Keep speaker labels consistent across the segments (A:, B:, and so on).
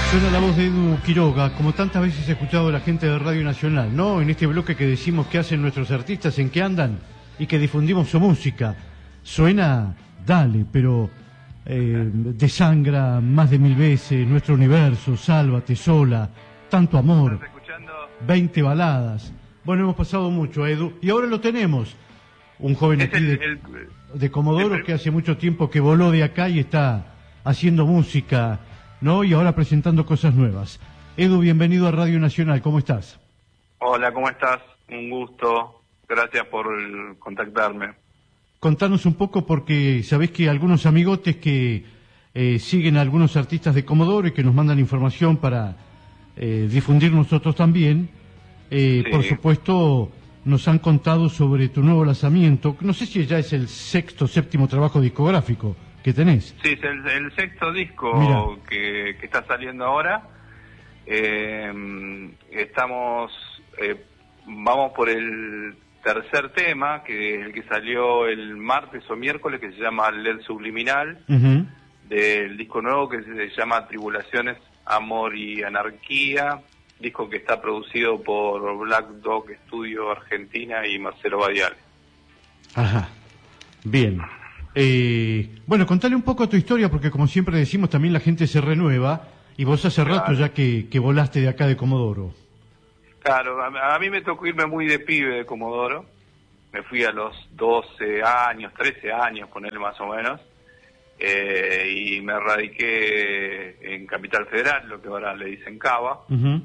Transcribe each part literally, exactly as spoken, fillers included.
A: Suena la voz de Edu Quiroga, como tantas veces he escuchado a la gente de Radio Nacional, ¿no? En este bloque que decimos qué hacen nuestros artistas, en qué andan y que difundimos su música. Suena, dale, pero eh, desangra más de mil veces, Nuestro Universo, Sálvate, Sola, Tanto Amor, veinte baladas. Bueno, hemos pasado mucho, Edu, y ahora lo tenemos. Un joven aquí de, el, de Comodoro que hace mucho tiempo que voló de acá y está haciendo música, ¿no? Y ahora presentando cosas nuevas. Edu, bienvenido a Radio Nacional, ¿cómo estás?
B: Hola, ¿cómo estás? Un gusto, gracias por el, contactarme.
A: Contanos un poco, porque sabés que algunos amigotes que eh, siguen a algunos artistas de Comodoro y que nos mandan información para eh, difundir nosotros también, eh, sí. Por supuesto, nos han contado sobre tu nuevo lanzamiento. No sé si ya es el sexto, séptimo trabajo discográfico que tenés.
B: Sí, es el, el sexto disco que, que está saliendo ahora. Eh, estamos, eh, vamos por el tercer tema, que es el que salió el martes o miércoles, que se llama L E D Subliminal, uh-huh. Del disco nuevo que se llama Tribulaciones, Amor y Anarquía, disco que está producido por Black Dog Studio Argentina y Marcelo Badiale.
A: Ajá, bien. Eh, bueno, contale un poco tu historia, porque como siempre decimos, también la gente se renueva, y vos hace claro. rato ya que, que volaste de acá de Comodoro.
B: Claro, a, a mí me tocó irme muy de pibe de Comodoro, me fui a los doce años, trece años, ponerle más o menos, eh, y me radiqué en Capital Federal, lo que ahora le dicen Cava, uh-huh.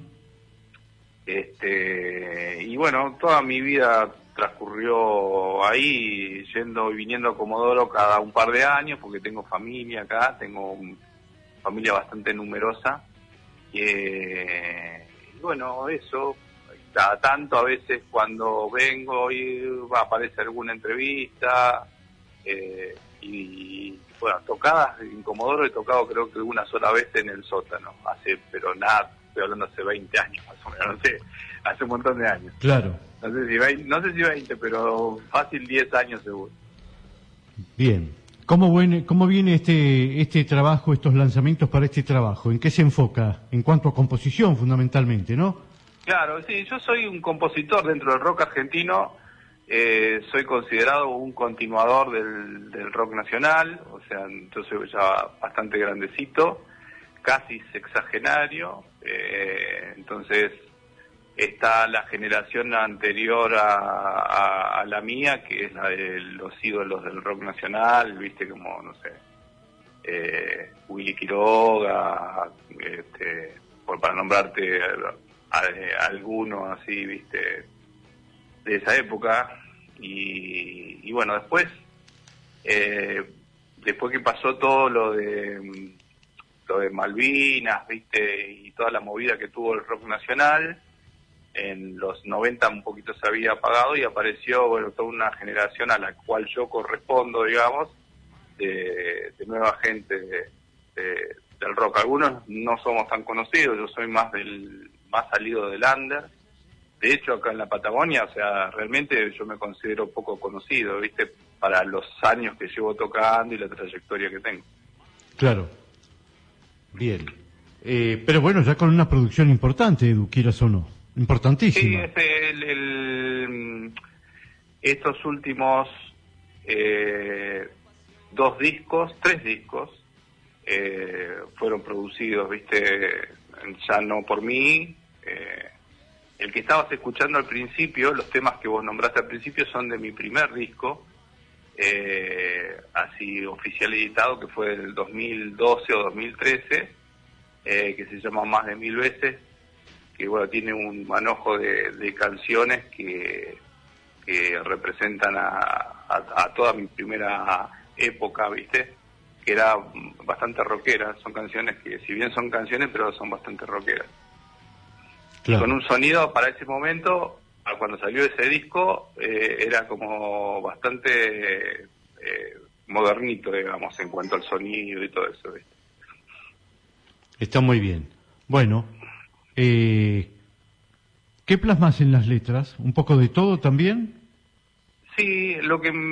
B: este y bueno, toda mi vida transcurrió ahí, yendo y viniendo a Comodoro cada un par de años, porque tengo familia acá, tengo una familia bastante numerosa, y, eh, y bueno, eso, cada tanto a veces cuando vengo y va, aparece alguna entrevista, eh, y bueno, tocadas en Comodoro he tocado creo que una sola vez en el sótano, hace, pero nada, estoy hablando hace veinte años más o menos, no sé, hace un montón de años.
A: Claro.
B: No sé si veinte, no sé si veinte, pero fácil diez años seguro.
A: Bien. ¿Cómo viene, cómo viene este este trabajo, estos lanzamientos para este trabajo? ¿En qué se enfoca? En cuanto a composición, fundamentalmente, ¿no?
B: Claro, sí, yo soy un compositor dentro del rock argentino, eh, soy considerado un continuador del, del rock nacional, o sea, yo soy ya bastante grandecito, casi sexagenario, eh, entonces está la generación anterior a, a, a la mía, que es la de los ídolos del rock nacional, viste, como, no sé, eh, Willy Quiroga, este, por, para nombrarte a, a, a algunos así, viste, de esa época. Y, y bueno, después, eh, después que pasó todo lo de, lo de Malvinas, viste, y toda la movida que tuvo el rock nacional, en los noventa un poquito se había apagado y apareció, bueno, toda una generación a la cual yo correspondo, digamos, de, de nueva gente de, de, del rock. Algunos no somos tan conocidos, yo soy más del más salido del under. De hecho, acá en la Patagonia, o sea, realmente yo me considero poco conocido, ¿viste? Para los años que llevo tocando y la trayectoria que tengo.
A: Claro. Bien. Eh, pero bueno, ya con una producción importante, Edu, quieras o no. Importantísima.
B: Sí, este, el, el, estos últimos eh, dos discos, tres discos, eh, fueron producidos, viste, ya no por mí. Eh, el que estabas escuchando al principio, los temas que vos nombraste al principio son de mi primer disco, eh, así oficial editado, que fue del dos mil doce o dos mil trece, eh, que se llama Más de Mil Veces, que bueno, tiene un manojo de, de canciones que, que representan a, a, a toda mi primera época, ¿viste? Que era bastante rockera, son canciones que, si bien son canciones, pero son bastante rockeras. Claro. Y con un sonido para ese momento, cuando salió ese disco, eh, era como bastante eh, modernito, digamos, en cuanto al sonido y todo eso, ¿viste?
A: Está muy bien. Bueno, eh, ¿qué plasmas en las letras? ¿Un poco de todo también?
B: Sí, lo que,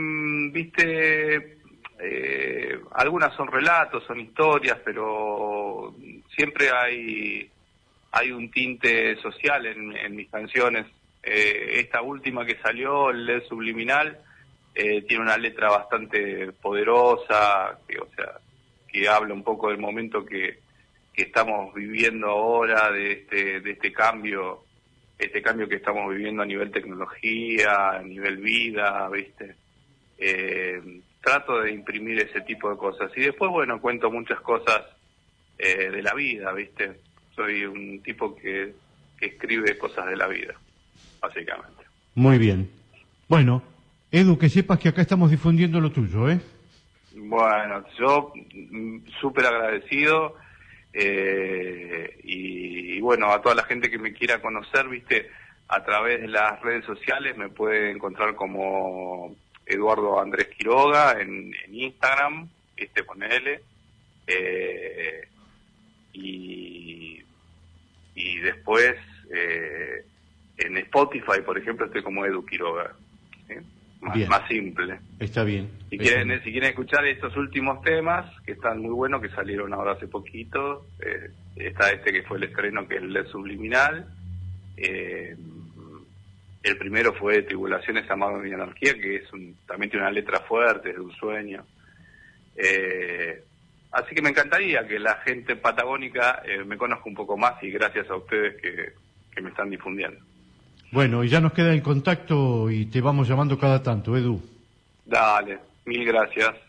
B: viste, eh, algunas son relatos, son historias, pero siempre hay hay un tinte social en, en mis canciones. Eh, esta última que salió, el L E D Subliminal, eh, tiene una letra bastante poderosa, que, o sea, que habla un poco del momento que, que estamos viviendo ahora, de este, de este cambio, este cambio que estamos viviendo a nivel tecnología, a nivel vida, ¿viste? Eh, trato de imprimir ese tipo de cosas. Y después, bueno, cuento muchas cosas eh, de la vida, ¿viste? Soy un tipo que, que escribe cosas de la vida, básicamente.
A: Muy bien. Bueno, Edu, que sepas que acá estamos difundiendo lo tuyo, ¿eh?
B: Bueno, yo súper agradecido, eh, y, y bueno, a toda la gente que me quiera conocer, ¿viste? A través de las redes sociales me puede encontrar como Eduardo Andrés Quiroga en, en Instagram, ¿viste? Ponele. Eh, y, y después eh, en Spotify, por ejemplo, estoy como Edu Quiroga, ¿sí? Más, más simple.
A: Está bien.
B: Si
A: está
B: quieren,
A: bien.
B: si quieren escuchar estos últimos temas, que están muy buenos, que salieron ahora hace poquito, eh, está este que fue el estreno, que es el L E D Subliminal. Eh, el primero fue Tribulaciones, Amado y Anarquía, que es un, también tiene una letra fuerte, es de un sueño. Eh, así que me encantaría que la gente patagónica eh, me conozca un poco más, y gracias a ustedes que, que me están difundiendo.
A: Bueno, y ya nos queda el contacto y te vamos llamando cada tanto, Edu.
B: Dale, mil gracias.